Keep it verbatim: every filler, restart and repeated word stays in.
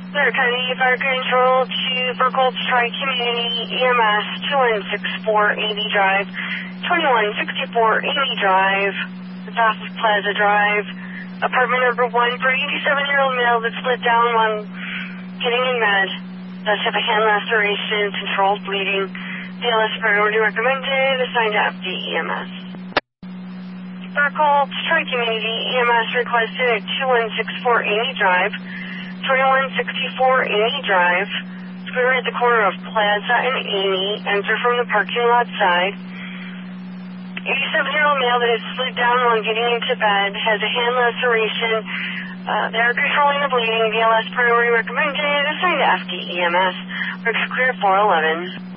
Clear County Fire Control to Burkholz Tri-Community E M S, two one six four eighty Drive, twenty-one sixty-four eighty Drive, it's off of Plaza Drive, apartment number one for eighty-seven-year-old male that split down while getting in med. Does have a hand laceration, controlled bleeding. D L S priority recommended, assigned to F D E M S. Burkholz Tri-Community E M S requested at two one six four eighty Drive, twenty-one sixty-four eighty Drive. We're at the corner of Plaza and Amy. Enter from the parking lot side. eighty-seven-year-old male that has slid down while getting into bed, has a hand laceration. Uh, they're controlling the bleeding. D L S priority recommended, assigned to F D E M S. Looks clear four eleven.